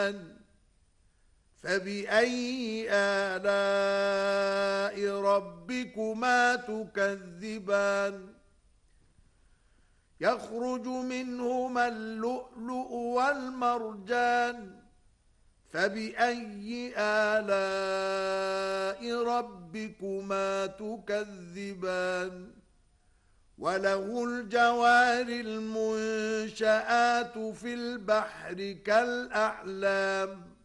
فبأي آلاء ربكما تكذبان يخرج منهما اللؤلؤ والمرجان فبأي آلاء ربكما تكذبان وله الجوار المنشآت في البحر كالأعلام